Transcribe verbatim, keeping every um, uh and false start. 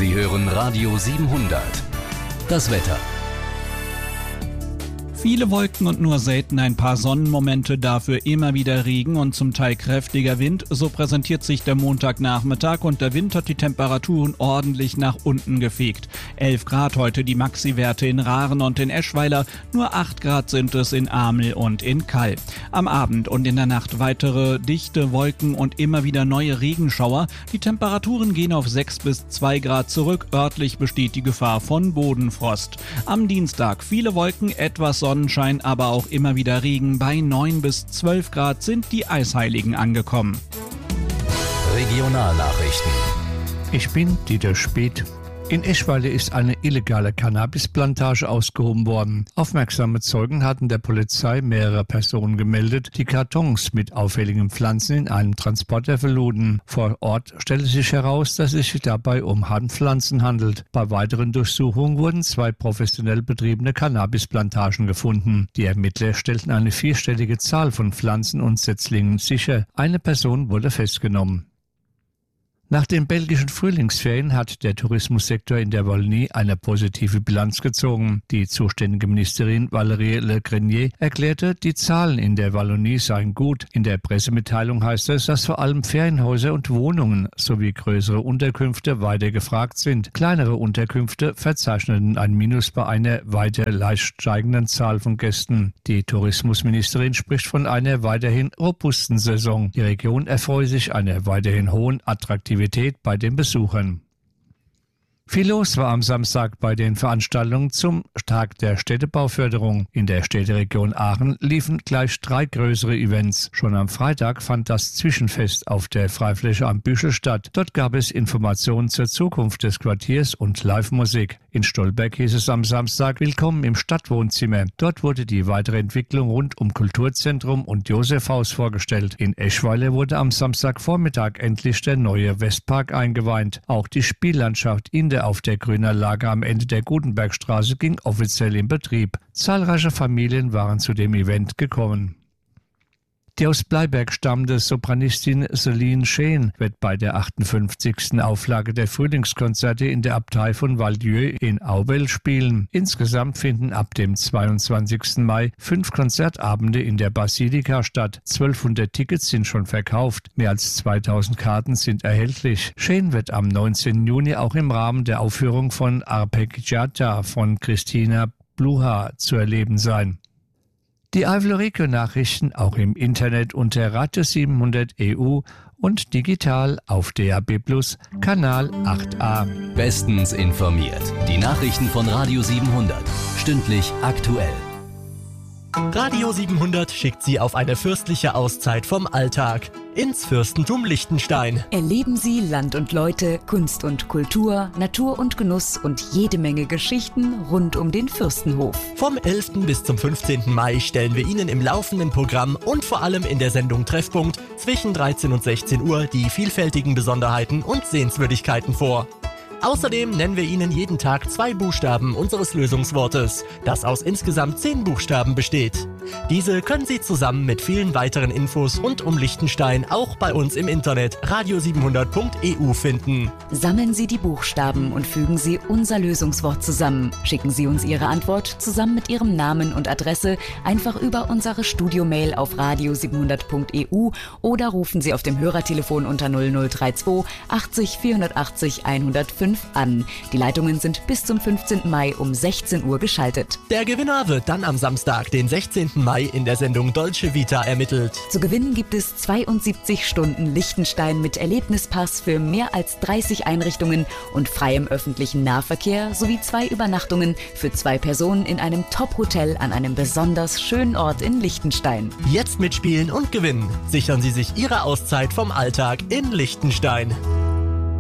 Sie hören Radio siebenhundert. Das Wetter. Viele Wolken und nur selten ein paar Sonnenmomente, dafür immer wieder Regen und zum Teil kräftiger Wind. So präsentiert sich der Montagnachmittag und der Wind hat die Temperaturen ordentlich nach unten gefegt. elf Grad heute die Maxi-Werte in Rahren und in Eschweiler, nur acht Grad sind es in Amel und in Kall. Am Abend und in der Nacht weitere dichte Wolken und immer wieder neue Regenschauer. Die Temperaturen gehen auf sechs bis zwei Grad zurück, örtlich besteht die Gefahr von Bodenfrost. Am Dienstag viele Wolken, etwas Sonne. Sonnenschein, aber auch immer wieder Regen. Bei neun bis zwölf Grad sind die Eisheiligen angekommen. Regionalnachrichten. Ich bin Dieter Speth. In Eschweiler ist eine illegale Cannabisplantage ausgehoben worden. Aufmerksame Zeugen hatten der Polizei mehrere Personen gemeldet, die Kartons mit auffälligen Pflanzen in einem Transporter verluden. Vor Ort stellte sich heraus, dass es sich dabei um Handpflanzen handelt. Bei weiteren Durchsuchungen wurden zwei professionell betriebene Cannabisplantagen gefunden. Die Ermittler stellten eine vierstellige Zahl von Pflanzen und Setzlingen sicher. Eine Person wurde festgenommen. Nach den belgischen Frühlingsferien hat der Tourismussektor in der Wallonie eine positive Bilanz gezogen. Die zuständige Ministerin Valérie Le Grenier erklärte, die Zahlen in der Wallonie seien gut. In der Pressemitteilung heißt es, dass vor allem Ferienhäuser und Wohnungen sowie größere Unterkünfte weiter gefragt sind. Kleinere Unterkünfte verzeichneten ein Minus bei einer weiter leicht steigenden Zahl von Gästen. Die Tourismusministerin spricht von einer weiterhin robusten Saison. Die Region erfreue sich einer weiterhin hohen Attraktivität bei den Besuchern. Viel los war am Samstag bei den Veranstaltungen zum Tag der Städtebauförderung. In der Städteregion Aachen liefen gleich drei größere Events. Schon am Freitag fand das Zwischenfest auf der Freifläche am Büchel statt. Dort gab es Informationen zur Zukunft des Quartiers und Live-Musik. In Stolberg hieß es am Samstag Willkommen im Stadtwohnzimmer. Dort wurde die weitere Entwicklung rund um Kulturzentrum und Josefhaus vorgestellt. In Eschweiler wurde am Samstagvormittag endlich der neue Westpark eingeweiht. Auch die Spiellandschaft in der auf der Grünanlage am Ende der Gutenbergstraße ging offiziell in Betrieb. Zahlreiche Familien waren zu dem Event gekommen. Die aus Bleiberg stammende Sopranistin Celine Scheen wird bei der achtundfünfzigsten Auflage der Frühlingskonzerte in der Abtei von Valdieu in Auwel spielen. Insgesamt finden ab dem zweiundzwanzigsten Mai fünf Konzertabende in der Basilika statt. zwölfhundert Tickets sind schon verkauft. Mehr als zweitausend Karten sind erhältlich. Scheen wird am neunzehnten Juni auch im Rahmen der Aufführung von Arpeggiata von Christina Bluha zu erleben sein. Die Eifel-Regio-Nachrichten auch im Internet unter Radio siebenhundert E U und digital auf D A B plus, Kanal acht a. Bestens informiert. Die Nachrichten von Radio siebenhundert. Stündlich aktuell. Radio siebenhundert schickt Sie auf eine fürstliche Auszeit vom Alltag ins Fürstentum Liechtenstein. Erleben Sie Land und Leute, Kunst und Kultur, Natur und Genuss und jede Menge Geschichten rund um den Fürstenhof. Vom elften bis zum fünfzehnten Mai stellen wir Ihnen im laufenden Programm und vor allem in der Sendung Treffpunkt zwischen dreizehn und sechzehn Uhr die vielfältigen Besonderheiten und Sehenswürdigkeiten vor. Außerdem nennen wir Ihnen jeden Tag zwei Buchstaben unseres Lösungswortes, das aus insgesamt zehn Buchstaben besteht. Diese können Sie zusammen mit vielen weiteren Infos rund um Liechtenstein auch bei uns im Internet radio siebenhundert punkt e u finden. Sammeln Sie die Buchstaben und fügen Sie unser Lösungswort zusammen. Schicken Sie uns Ihre Antwort zusammen mit Ihrem Namen und Adresse einfach über unsere Studiomail auf radio siebenhundert punkt e u oder rufen Sie auf dem Hörertelefon unter null null drei zwei achtzig vierhundertachtzig hundertfünf an. Die Leitungen sind bis zum fünfzehnten Mai um sechzehn Uhr geschaltet. Der Gewinner wird dann am Samstag, den sechzehnten Mai, in der Sendung Dolce Vita ermittelt. Zu gewinnen gibt es zweiundsiebzig Stunden Liechtenstein mit Erlebnispass für mehr als dreißig Einrichtungen und freiem öffentlichen Nahverkehr sowie zwei Übernachtungen für zwei Personen in einem Top-Hotel an einem besonders schönen Ort in Liechtenstein. Jetzt mitspielen und gewinnen. Sichern Sie sich Ihre Auszeit vom Alltag in Liechtenstein.